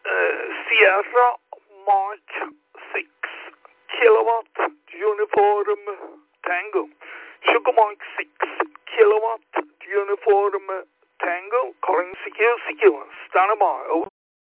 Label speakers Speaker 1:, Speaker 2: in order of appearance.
Speaker 1: Sierra Mike 6 kilowatt uniform Tango. Sugar Mike 6 kilowatt uniform Tango. Calling secure. Stand by.